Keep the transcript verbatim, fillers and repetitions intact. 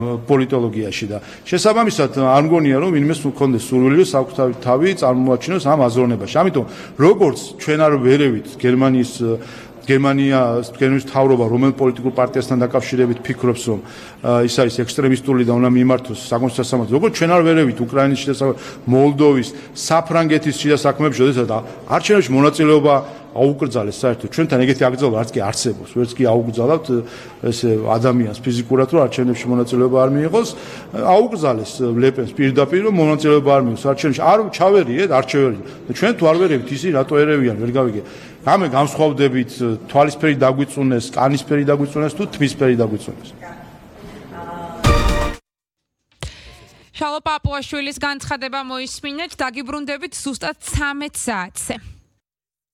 პოლიტოლოგიაში და შესაბამისად არ მგონია რომ ვინმეს მქონდეს სურვილი საკუთარი თავი წარმოაჩინოს ამ აზროვნებაში. ამიტომ როგორც ჩვენ არ ვერევით გერმანიის გერმანია გერმანიის მთავრობა რომელ პოლიტიკურ პარტიასთან დაკავშირებით ფიქრობს რომ ის არის ექსტრემისტული და უნდა მიმართოს საკონსტიტუციო სასამართლოს. როგორც ჩვენ არ ვერევით უკრაინის შიდა მოლდოვის, საფრანგეთის შიდა საქმეებში, შესაძლოა და არჩევნებში მონაწილეობა აუკრძალეს საერთოდ ჩვენთან ეგეთი აკრძალვა არც კი არსებობს, ვერც კი აუკრძალავთ ესე ადამიანს ფიზიკურად რომ არჩევნებში მონაწილეობა არ მიიღოს, აუკრძალეს ლეპენს პირდაპირ რომ მონაწილეობა არ მიიღოს არჩევნებში, არ ჩავერიეთ, არ ჩავერიეთ. ჩვენ თუ არ ვერევით ისინი რატო ერევიან, ვერ გავიგე. გამე განსხვავდებით თვალისფერი დაგვიწუნეს, კანისფერი დაგვიწუნეს თუ თმისფერი დაგვიწუნეს. შალო პაპუაშვილის განცხადება მოისმინეთ, დაგიბრუნდებით ზუსტად ცამეტ საათზე.